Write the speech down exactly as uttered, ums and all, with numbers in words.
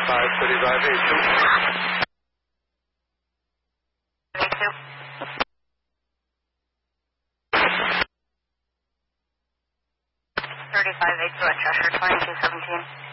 five thirty-five eight two. eight two. thirty-five eight two at Cheshire, twenty-two seventeen.